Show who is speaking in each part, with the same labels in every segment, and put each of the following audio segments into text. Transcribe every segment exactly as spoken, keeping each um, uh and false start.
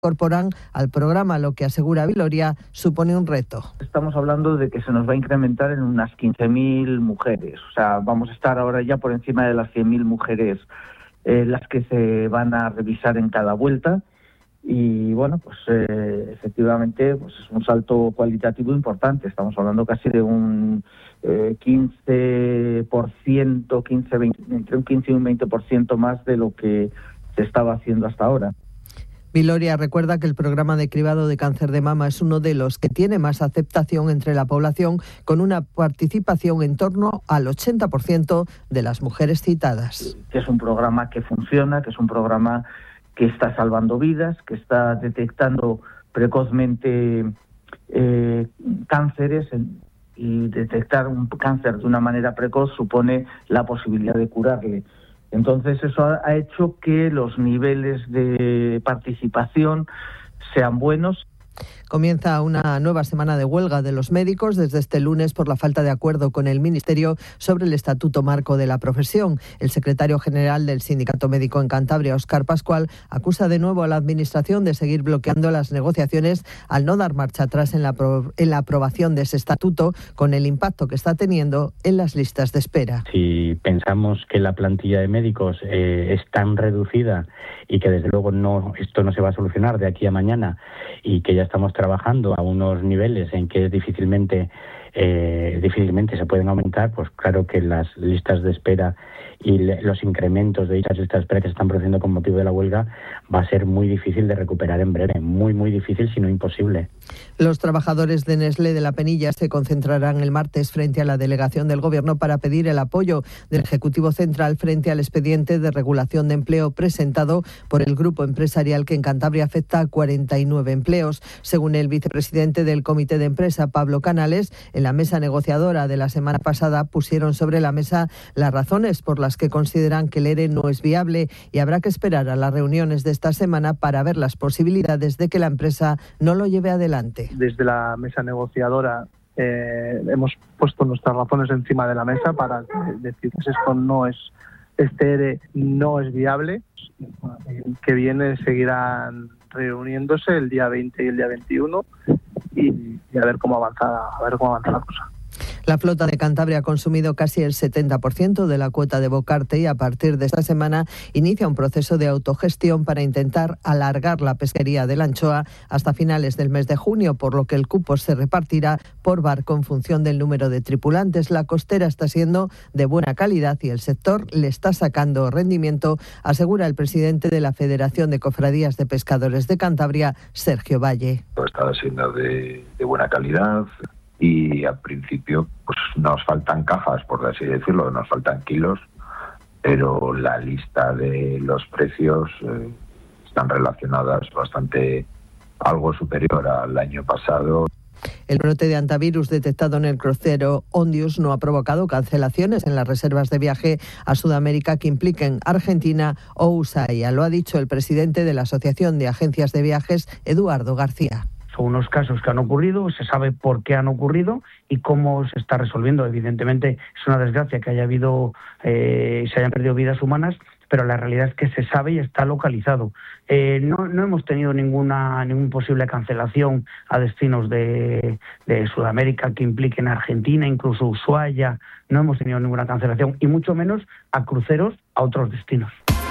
Speaker 1: incorporan al programa, lo que asegura Viloria supone un reto.
Speaker 2: Estamos hablando de que se nos va a incrementar en unas quince mil mujeres, o sea, vamos a estar ahora ya por encima de las cien mil mujeres eh, las que se van a revisar en cada vuelta. Y bueno, pues eh, efectivamente pues es un salto cualitativo importante. Estamos hablando casi de un eh, quince por ciento, quince, veinte, entre un quince y un veinte por ciento más de lo que se estaba haciendo hasta ahora.
Speaker 1: Viloria recuerda que el programa de cribado de cáncer de mama es uno de los que tiene más aceptación entre la población, con una participación en torno al ochenta por ciento de las mujeres citadas.
Speaker 2: Que es un programa que funciona, que es un programa que está salvando vidas, que está detectando precozmente eh, cánceres, y detectar un cáncer de una manera precoz supone la posibilidad de curarle. Entonces eso ha hecho que los niveles de participación sean buenos.
Speaker 1: Comienza una nueva semana de huelga de los médicos desde este lunes por la falta de acuerdo con el Ministerio sobre el Estatuto Marco de la profesión. El secretario general del Sindicato Médico en Cantabria, Óscar Pascual, acusa de nuevo a la Administración de seguir bloqueando las negociaciones al no dar marcha atrás en la, apro- en la aprobación de ese estatuto, con el impacto que está teniendo en las listas de espera.
Speaker 3: Si pensamos que la plantilla de médicos eh, es tan reducida y que desde luego no esto no se va a solucionar de aquí a mañana, y que ya estamos trabajando a unos niveles en que difícilmente eh, difícilmente se pueden aumentar, pues claro que las listas de espera y le, los incrementos de dichas listas de espera que se están produciendo con motivo de la huelga va a ser muy difícil de recuperar en breve, muy muy difícil, si no imposible.
Speaker 1: Los trabajadores de Nestlé de La Penilla se concentrarán el martes frente a la delegación del Gobierno para pedir el apoyo del Ejecutivo Central frente al expediente de regulación de empleo presentado por el grupo empresarial que en Cantabria afecta a cuarenta y nueve empleos. Según el vicepresidente del Comité de Empresa, Pablo Canales, en la mesa negociadora de la semana pasada pusieron sobre la mesa las razones por las que consideran que el ERE no es viable, y habrá que esperar a las reuniones de esta semana para ver las posibilidades de que la empresa no lo lleve adelante.
Speaker 4: Desde la mesa negociadora eh, hemos puesto nuestras razones encima de la mesa para decir que esto no es, este ERE no es viable. El que viene seguirán reuniéndose el día veinte y el día veintiuno y, y a ver cómo avanza, a ver cómo avanza la cosa.
Speaker 1: La flota de Cantabria ha consumido casi el setenta por ciento de la cuota de bocarte y a partir de esta semana inicia un proceso de autogestión para intentar alargar la pesquería de la anchoa hasta finales del mes de junio, por lo que el cupo se repartirá por barco en función del número de tripulantes. La costera está siendo de buena calidad y el sector le está sacando rendimiento, asegura el presidente de la Federación de Cofradías de Pescadores de Cantabria, Sergio Valle.
Speaker 5: Está siendo de, de buena calidad. Y al principio pues nos faltan cajas, por así decirlo, nos faltan kilos, pero la lista de los precios eh, están relacionadas bastante, algo superior al año pasado.
Speaker 1: El brote de antivirus detectado en el crucero Ondius no ha provocado cancelaciones en las reservas de viaje a Sudamérica que impliquen Argentina o U S A I A. Lo ha dicho el presidente de la Asociación de Agencias de Viajes, Eduardo García.
Speaker 6: Son unos casos que han ocurrido, se sabe por qué han ocurrido y cómo se está resolviendo. Evidentemente es una desgracia que haya habido, eh, se hayan perdido vidas humanas, pero la realidad es que se sabe y está localizado. Eh, no, no hemos tenido ninguna ningún posible cancelación a destinos de, de Sudamérica que impliquen Argentina, incluso Ushuaia. No hemos tenido ninguna cancelación y mucho menos a cruceros a otros destinos.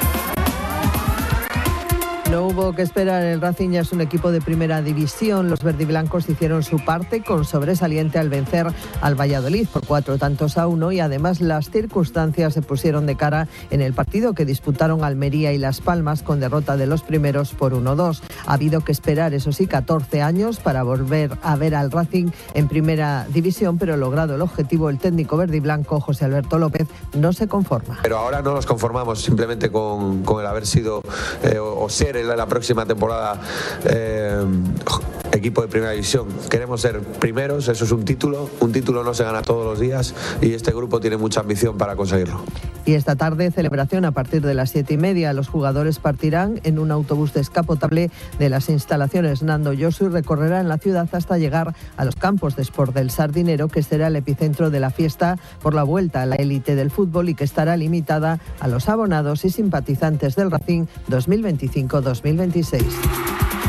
Speaker 1: No hubo que esperar, el Racing ya es un equipo de primera división. Los verdiblancos hicieron su parte con sobresaliente al vencer al Valladolid por cuatro tantos a uno y además las circunstancias se pusieron de cara en el partido que disputaron Almería y Las Palmas con derrota de los primeros por uno dos. Ha habido que esperar, eso sí, catorce años para volver a ver al Racing en primera división, pero logrado el objetivo, el técnico verdiblanco José Alberto López no se conforma.
Speaker 7: Pero ahora no nos conformamos simplemente con, con el haber sido eh, o, o ser en la próxima temporada eh, equipo de primera división. Queremos ser primeros, eso es un título, un título no se gana todos los días y este grupo tiene mucha ambición para conseguirlo.
Speaker 1: Y esta tarde celebración a partir de las siete y media. Los jugadores partirán en un autobús descapotable de las instalaciones Nando Yosu y recorrerán la ciudad hasta llegar a los campos de Sport del Sardinero, que será el epicentro de la fiesta por la vuelta a la élite del fútbol y que estará limitada a los abonados y simpatizantes del Racing dos mil veinticinco dos mil veintiséis.